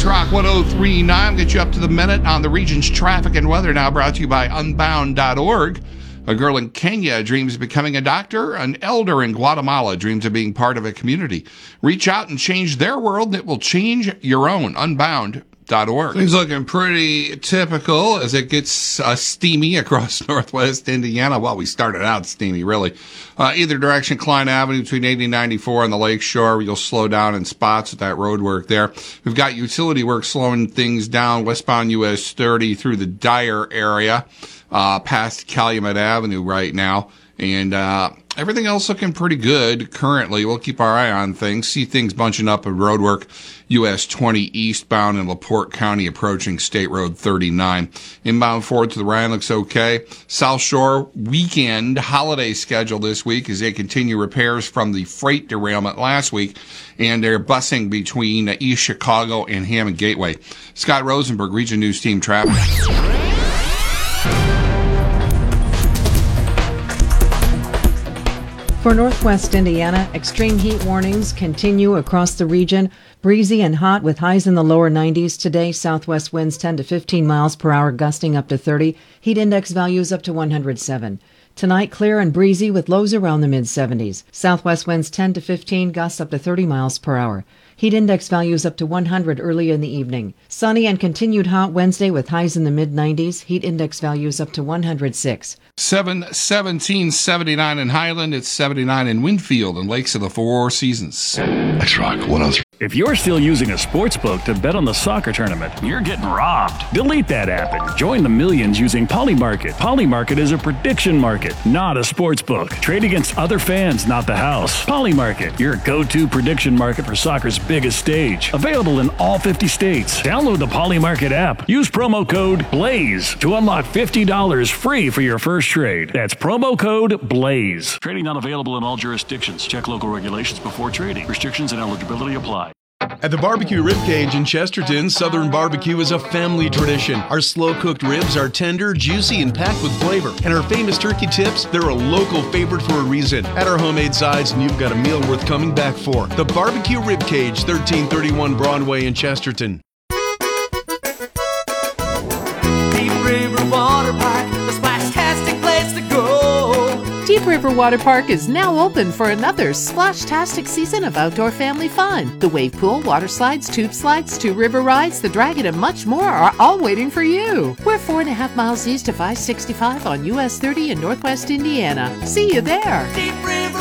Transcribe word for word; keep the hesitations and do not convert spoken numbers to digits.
It's Rock one oh three point nine. Get you up to the minute on the region's traffic and weather now, brought to you by unbound dot org. A girl in Kenya dreams of becoming a doctor. An elder in Guatemala dreams of being part of a community. Reach out and change their world, and it will change your own. unbound dot org. Things looking pretty typical as it gets uh, steamy across northwest Indiana. Well, we started out steamy, really. Uh, either direction, Klein Avenue between eighty and ninety-four on the lake shore. You'll slow down in spots with that road work there. We've got utility work slowing things down westbound U S thirty through the Dyer area, uh, past Calumet Avenue right now. And, uh, everything else looking pretty good currently. We'll keep our eye on things. See things bunching up in roadwork. U S twenty eastbound in LaPorte County approaching State Road thirty-nine. Inbound forward to the Ryan looks okay. South Shore weekend holiday schedule this week as they continue repairs from the freight derailment last week. And they're busing between East Chicago and Hammond Gateway. Scott Rosenberg, Region News Team Traffic. For northwest Indiana, extreme heat warnings continue across the region. Breezy and hot with highs in the lower nineties today. Southwest winds ten to fifteen miles per hour, gusting up to thirty. Heat index values up to one hundred seven. Tonight, clear and breezy with lows around the mid-seventies. Southwest winds ten to fifteen, gusts up to thirty miles per hour. Heat index values up to one hundred early in the evening. Sunny and continued hot Wednesday with highs in the mid-nineties. Heat index values up to one hundred six. seven seventeen, seventy-nine in Highland. It's seventy-nine in Winfield and Lakes of the Four Seasons. That's Rock one oh three. If you're still using a sports book to bet on the soccer tournament, you're getting robbed. Delete that app and join the millions using Polymarket. Polymarket is a prediction market, not a sports book. Trade against other fans, not the house. Polymarket, your go-to prediction market for soccer's biggest stage. Available in all fifty states. Download the Polymarket app. Use promo code BLAZE to unlock fifty dollars free for your first trade. That's promo code BLAZE. Trading not available in all jurisdictions. Check local regulations before trading. Restrictions and eligibility apply. At the Barbecue Ribcage in Chesterton, Southern barbecue is a family tradition. Our slow-cooked ribs are tender, juicy, and packed with flavor. And our famous turkey tips, they're a local favorite for a reason. At our homemade sides, and you've got a meal worth coming back for. The Barbecue Ribcage, thirteen thirty-one Broadway in Chesterton. Deep River Water Park, the splash-tastic place to go. Deep River Water Park is now open for another splash-tastic season of outdoor family fun. The wave pool, water slides, tube slides, two river rides, the dragon, and much more are all waiting for you. We're four and a half miles east of I sixty-five on U S thirty in northwest Indiana. See you there. Deep River